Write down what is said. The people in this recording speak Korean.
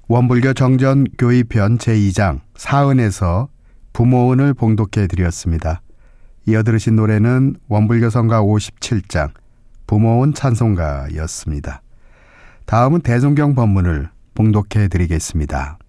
원불교 정전교의편 제2장 사은에서 부모은을 봉독해 드렸습니다. 이어 들으신 노래는 원불교 성가 57장 부모은 찬송가였습니다. 다음은 대종경 법문을 봉독해 드리겠습니다.